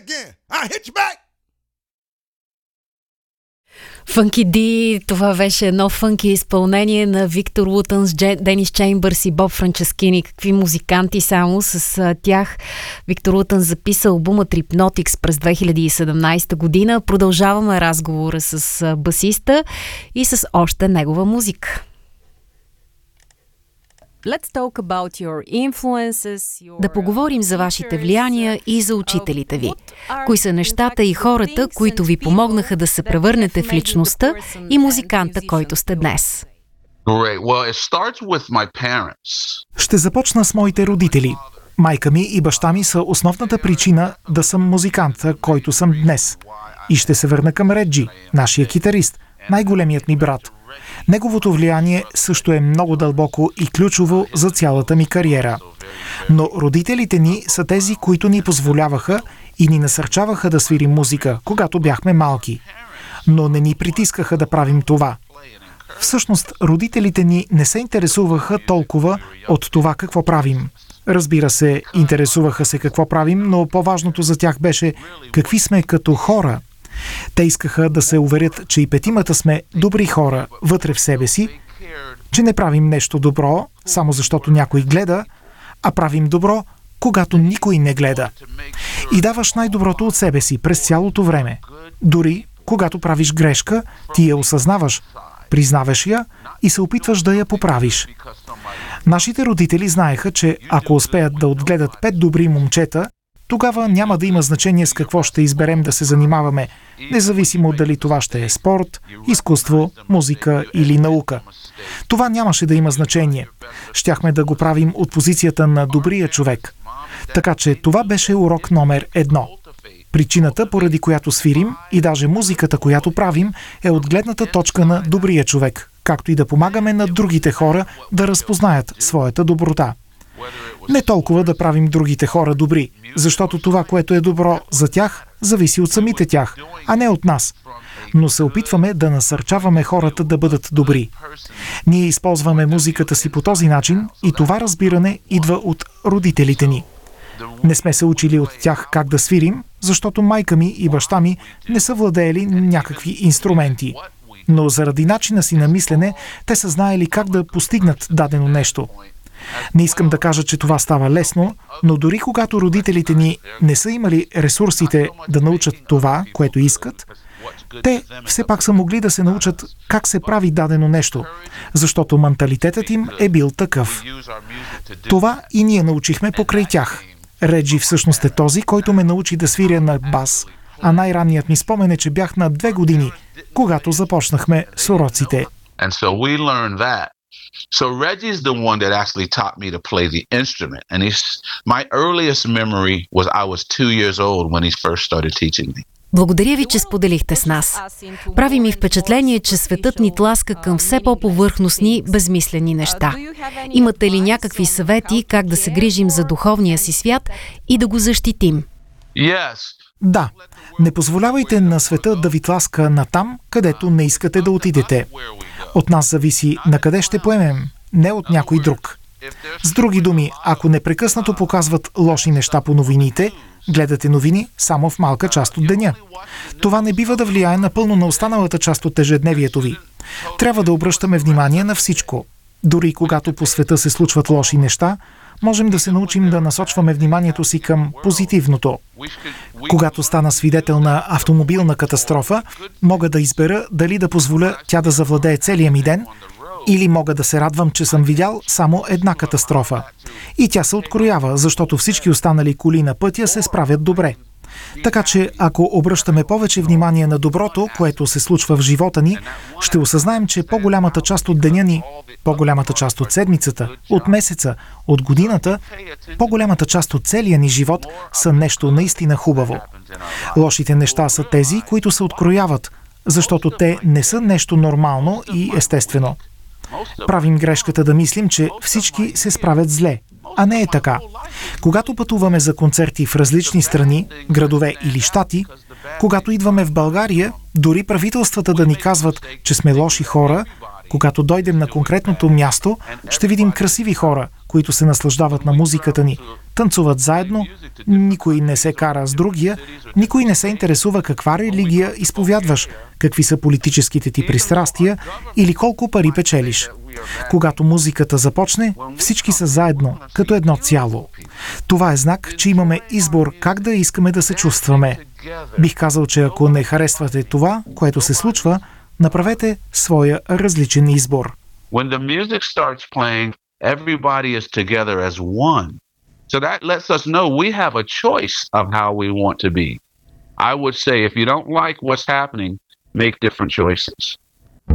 again. I hit you back. Фънки Ди, това беше едно фънки изпълнение на Виктор Лутънс, Денис Чеймбърс и Боб Франческини. Какви музиканти само с тях. Виктор Лутънс записа албума Tripnotics през 2017 година. Продължаваме разговора с басиста и с още негова музика. Let's talk about your influences, Да поговорим за вашите влияния и за учителите ви. Кои са нещата и хората, които ви помогнаха да се превърнете в личността и музиканта, който сте днес? Ще започна с моите родители. Майка ми и баща ми са основната причина да съм музиканта, който съм днес. И ще се върна към Реджи, нашия китарист, най-големият ми брат. Неговото влияние също е много дълбоко и ключово за цялата ми кариера. Но родителите ни са тези, които ни позволяваха и ни насърчаваха да свирим музика, когато бяхме малки. Но не ни притискаха да правим това. Всъщност, родителите ни не се интересуваха толкова от това какво правим. Разбира се, интересуваха се какво правим, но по-важното за тях беше какви сме като хора. Те искаха да се уверят, че и петимата сме добри хора вътре в себе си, че не правим нещо добро, само защото някой гледа, а правим добро, когато никой не гледа. И даваш най-доброто от себе си през цялото време. Дори когато правиш грешка, ти я осъзнаваш, признаваш я и се опитваш да я поправиш. Нашите родители знаеха, че ако успеят да отгледат 5 добри момчета, тогава няма да има значение с какво ще изберем да се занимаваме, независимо дали това ще е спорт, изкуство, музика или наука. Това нямаше да има значение. Щяхме да го правим от позицията на добрия човек. Така че това беше урок номер 1. Причината, поради която свирим и даже музиката, която правим, е от гледната точка на добрия човек, както и да помагаме на другите хора да разпознаят своята доброта. Не толкова да правим другите хора добри, защото това, което е добро за тях, зависи от самите тях, а не от нас. Но се опитваме да насърчаваме хората да бъдат добри. Ние използваме музиката си по този начин и това разбиране идва от родителите ни. Не сме се учили от тях как да свирим, защото майка ми и баща ми не са владеели някакви инструменти. Но заради начина си на мислене, те са знаели как да постигнат дадено нещо. Не искам да кажа, че това става лесно, но дори когато родителите ни не са имали ресурсите да научат това, което искат, те все пак са могли да се научат как се прави дадено нещо, защото менталитетът им е бил такъв. Това и ние научихме покрай тях. Реджи всъщност е този, който ме научи да свиря на бас, а най-ранният ми спомен е, че бях на 2 години, когато започнахме с уроците. So Reggie's the one that actually taught me to play the instrument. And my earliest memory was I was 2 years old when he first started teaching me. Благодаря ви, че споделихте с нас. Прави ми впечатление, че светът ни тласка към все по-повърхностни, безмислени неща. Имате ли някакви съвети как да се грижим за духовния си свят и да го защитим? Да, не позволявайте на света да ви тласка натам, където не искате да отидете. От нас зависи на къде ще поемем, не от някой друг. С други думи, ако непрекъснато показват лоши неща по новините, гледате новини само в малка част от деня. Това не бива да влияе напълно на останалата част от ежедневието ви. Трябва да обръщаме внимание на всичко. Дори когато по света се случват лоши неща, можем да се научим да насочваме вниманието си към позитивното. Когато стана свидетел на автомобилна катастрофа, мога да избера дали да позволя тя да завладее целия ми ден, или мога да се радвам, че съм видял само една катастрофа. И тя се откроява, защото всички останали коли на пътя се справят добре. Така че, ако обръщаме повече внимание на доброто, което се случва в живота ни, ще осъзнаем, че по-голямата част от деня ни, по-голямата част от седмицата, от месеца, от годината, по-голямата част от целия ни живот са нещо наистина хубаво. Лошите неща са тези, които се открояват, защото те не са нещо нормално и естествено. Правим грешката да мислим, че всички се справят зле, а не е така. Когато пътуваме за концерти в различни страни, градове или щати, когато идваме в България, дори правителствата да ни казват, че сме лоши хора, когато дойдем на конкретното място, ще видим красиви хора, които се наслаждават на музиката ни, танцуват заедно, никой не се кара с другия, никой не се интересува каква религия изповядваш, какви са политическите ти пристрастия или колко пари печелиш. Когато музиката започне, всички са заедно, като едно цяло. Това е знак, че имаме избор как да искаме да се чувстваме. Бих казал, че ако не харесвате това, което се случва, направете своя различен избор. When the music starts playing, everybody is together as one. So that lets us know we have a choice of how we want to be. I would say if you don't like what's happening, make different choices.